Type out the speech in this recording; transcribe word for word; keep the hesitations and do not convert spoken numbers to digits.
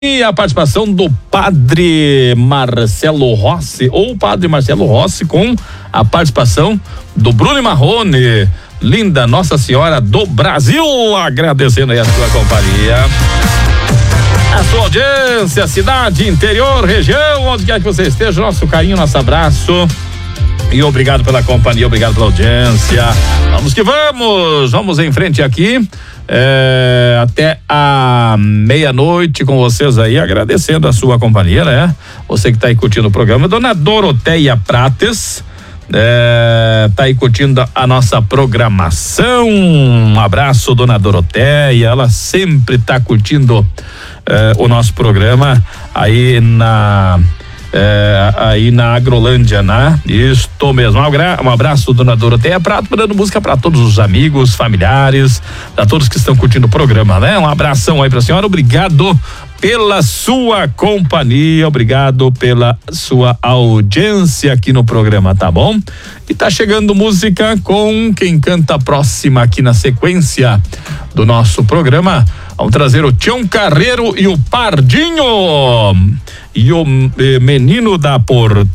E a participação do padre Marcelo Rossi, ou padre Marcelo Rossi, com a participação do Bruno Marrone. Linda Nossa Senhora do Brasil, agradecendo aí a sua companhia, a sua audiência, cidade, interior, região, onde quer que você esteja, nosso carinho, nosso abraço. E obrigado pela companhia, obrigado pela audiência. Vamos que vamos, vamos em frente aqui. É, até a meia-noite com vocês aí, agradecendo a sua companhia, né? Você que tá aí curtindo o programa, dona Doroteia Prates, é, tá aí curtindo a nossa programação. Um abraço, dona Doroteia, ela sempre tá curtindo é, o nosso programa aí na É, aí na Agrolândia, né? Isto mesmo. Um abraço, dona Doroteia Prato, dando música para todos os amigos, familiares, para todos que estão curtindo o programa, né? Um abração aí pra senhora, obrigado pela sua companhia, obrigado pela sua audiência aqui no programa, tá bom? E tá chegando música com quem canta a próxima aqui na sequência do nosso programa. Vamos trazer o Tião Carreiro e o Pardinho e o eh, menino da Porta.